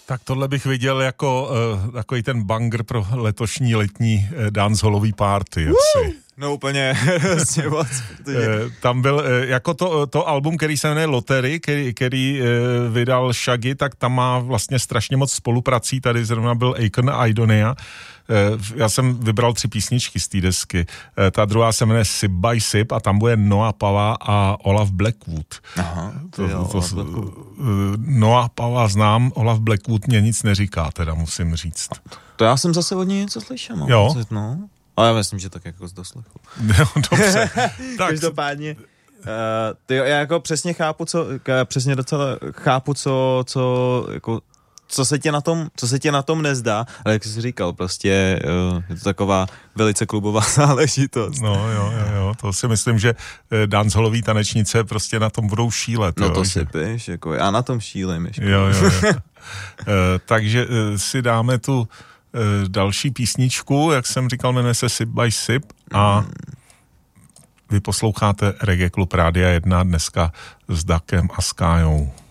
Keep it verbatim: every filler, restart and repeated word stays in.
Tak tohle bych viděl jako uh, takový ten banger pro letošní letní uh, dancehallový party. Asi. No úplně hrozně moc. Protože... Tam byl, jako to, to album, který se jmenuje Lottery, který, který vydal Shaggy, tak tam má vlastně strašně moc spoluprací, tady zrovna byl Akon a Idonia. Já jsem vybral tři písničky z té desky. Ta druhá se jmenuje Sip by Sip a tam bude Noah Pava a Olaf Blackwood. Aha, to, to, jo, to, Olaf Blackwood. Noah Pava znám, Olaf Blackwood mě nic neříká, teda musím říct. To já jsem zase od něj něco slyšel. No. Jo? No. Ale já myslím, že tak jako z doslechu. No, dobře. Tak. Každopádně, uh, ty, já jako přesně chápu, co, přesně docela chápu, co, co, jako, co se tě na tom, co se tě na tom nezdá, ale jak jsi říkal, prostě uh, je to taková velice klubová záležitost. No jo, jo, jo, to si myslím, že dancehallový tanečnice prostě na tom budou šílet. No jo, to že... si píš, jako já na tom šílím. Ještě. Jo, jo, jo. uh, takže uh, si dáme tu další písničku, jak jsem říkal, jmenuje se Sip by Sip a vy posloucháte Reggae Klub Rádia jedna dneska s Dakem a Skájou.